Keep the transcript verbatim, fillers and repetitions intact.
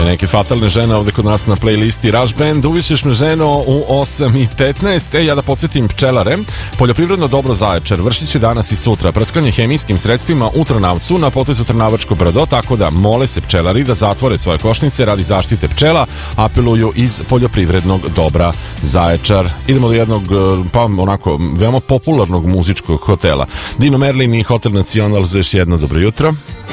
neke fatalne žene ovde kod nas na playlisti Rush Band. Uvićeš me ženo u osam i petnaest. E, ja da podsjetim pčelare. Poljoprivredno dobro Zaječar vršit će danas i sutra prskanje hemijskim sredstvima u Trnavcu na potezu Trnavačko brdo, tako da mole se pčelari da zatvore svoje košnice radi zaštite pčela, apeluju iz poljoprivrednog dobra Zaječar. Idemo do jednog, pa onako, veoma popularnog muzičkog hotela. Dino Merlin i Hotel Nacional za još jedno dobro jutro.